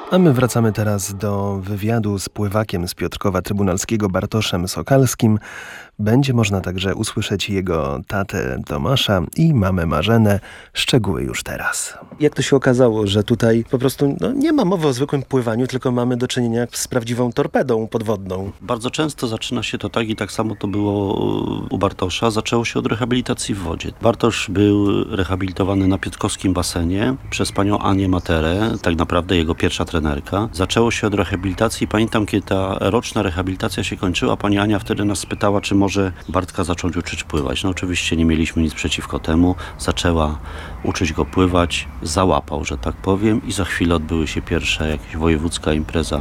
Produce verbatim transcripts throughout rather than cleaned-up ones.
A my wracamy teraz do wywiadu z pływakiem z Piotrkowa Trybunalskiego Bartoszem Sokalskim. Będzie można także usłyszeć jego tatę Tomasza i mamę Marzenę. Szczegóły już teraz. Jak to się okazało, że tutaj po prostu no, nie ma mowy o zwykłym pływaniu, tylko mamy do czynienia z prawdziwą torpedą podwodną? Bardzo często zaczyna się to tak i tak samo to było u Bartosza. Zaczęło się od rehabilitacji w wodzie. Bartosz był rehabilitowany na piotrkowskim basenie przez panią Anię Materę, tak naprawdę jego pierwsza trenerka. Zaczęło się od rehabilitacji. Pamiętam, kiedy ta roczna rehabilitacja się kończyła, pani Ania wtedy nas spytała, czy może Bartka zacząć uczyć pływać. No oczywiście nie mieliśmy nic przeciwko temu. Zaczęła uczyć go pływać, załapał, że tak powiem, i za chwilę odbyły się pierwsze jakaś wojewódzka impreza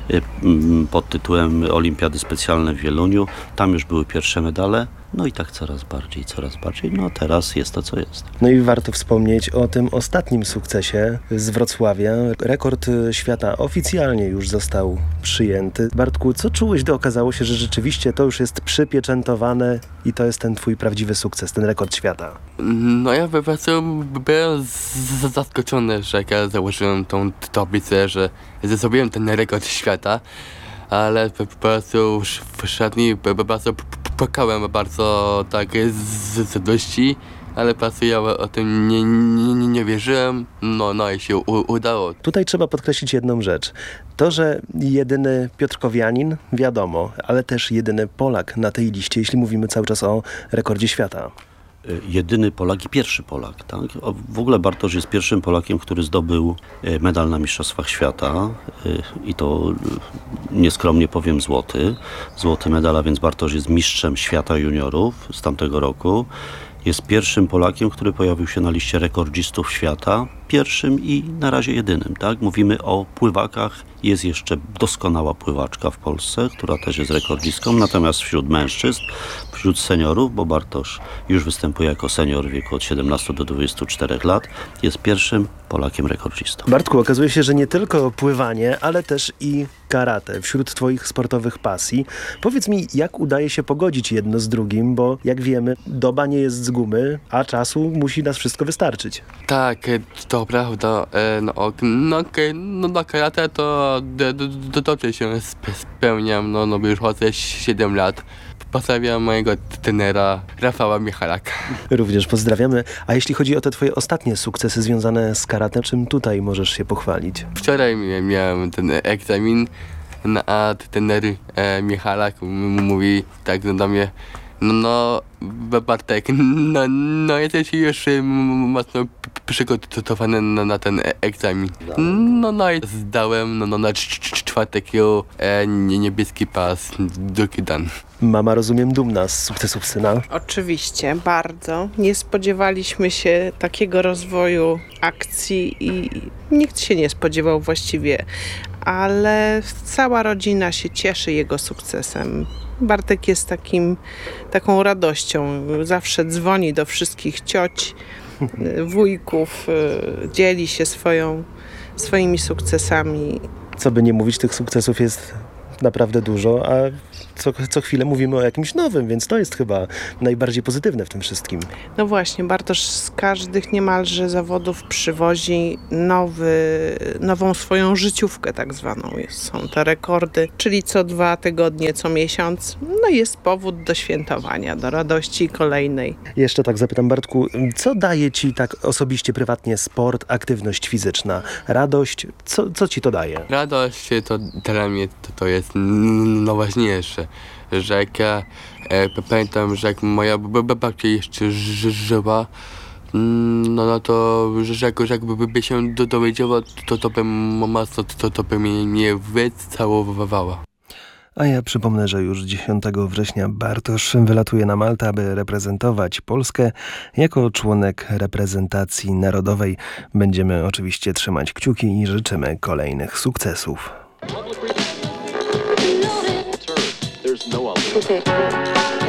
pod tytułem Olimpiady Specjalne w Wieluniu. Tam już były pierwsze medale. No i tak coraz bardziej, coraz bardziej. No teraz jest to, co jest. No i warto wspomnieć o tym ostatnim sukcesie z Wrocławia. Rekord świata oficjalnie już został przyjęty. Bartku, co czułeś, gdy okazało się, że rzeczywiście to już jest przypieczętowane i to jest ten twój prawdziwy sukces, ten rekord świata? No ja po prostu byłem zaskoczony, że jak ja założyłem tą tablicę, że zrobiłem ten rekord świata, ale po prostu już w szatni bardzo płakałem bardzo tak z radości, ale po prostu ja o tym nie, nie, nie wierzyłem, no, no i się u, udało. Tutaj trzeba podkreślić jedną rzecz. To, że jedyny piotrkowianin, wiadomo, ale też jedyny Polak na tej liście, jeśli mówimy cały czas o rekordzie świata. Jedyny Polak i pierwszy Polak. Tak? W ogóle Bartosz jest pierwszym Polakiem, który zdobył medal na Mistrzostwach Świata i to nieskromnie powiem złoty. Złoty medal, a więc Bartosz jest mistrzem świata juniorów z tamtego roku. Jest pierwszym Polakiem, który pojawił się na liście rekordzistów świata. Pierwszym i na razie jedynym. Tak? Mówimy o pływakach. Jest jeszcze doskonała pływaczka w Polsce, która też jest rekordzistką. Natomiast wśród mężczyzn, wśród seniorów, bo Bartosz już występuje jako senior w wieku od siedemnastu do dwudziestu czterech lat, jest pierwszym Polakiem rekordzistą. Bartku, okazuje się, że nie tylko pływanie, ale też i karate wśród twoich sportowych pasji. Powiedz mi, jak udaje się pogodzić jedno z drugim, bo jak wiemy, doba nie jest z gumy, a czasu musi nas wszystko wystarczyć. Tak, to prawda. No, no, no na karate to do, do, do, dobrze się spełniam, no, no bo już chodzę siedem lat. Pozdrawiam mojego trenera Rafała Michalaka. Również pozdrawiamy. A jeśli chodzi o te twoje ostatnie sukcesy związane z karate, czym tutaj możesz się pochwalić? Wczoraj miałem ten egzamin, a trener e, Michalak m- mówi tak do mnie: no, no Bartek, no, no jesteś już mocno przygotowany na, na ten egzamin. No, no i zdałem no, no, na czwartek e, niebieski pas, drugi dan. Mama, rozumiem, dumna z sukcesów syna? Oczywiście, bardzo. Nie spodziewaliśmy się takiego rozwoju akcji i nikt się nie spodziewał właściwie, ale cała rodzina się cieszy jego sukcesem. Bartek jest takim, taką radością. Zawsze dzwoni do wszystkich cioć, wujków, dzieli się swoją, swoimi sukcesami. Co by nie mówić, tych sukcesów jest naprawdę dużo, a co, co chwilę mówimy o jakimś nowym, więc to jest chyba najbardziej pozytywne w tym wszystkim. No właśnie, Bartosz z każdych niemalże zawodów przywozi nowy, nową swoją życiówkę tak zwaną. Są te rekordy, czyli co dwa tygodnie, co miesiąc. No jest powód do świętowania, do radości kolejnej. Jeszcze tak zapytam, Bartku, co daje ci tak osobiście, prywatnie sport, aktywność fizyczna? Radość, co, co ci to daje? Radość to dla mnie to, to jest no ważniejsze, że jak ja e, pamiętam, że jak moja babcia jeszcze ży, żyła, no, no to, że jak, że jakby się do, dowiedziała, to, to by mocno, to, to by mnie, mnie wycałowywała. A ja przypomnę, że już dziesiątego września Bartosz wylatuje na Maltę, aby reprezentować Polskę. Jako członek reprezentacji narodowej będziemy oczywiście trzymać kciuki i życzymy kolejnych sukcesów. Okay.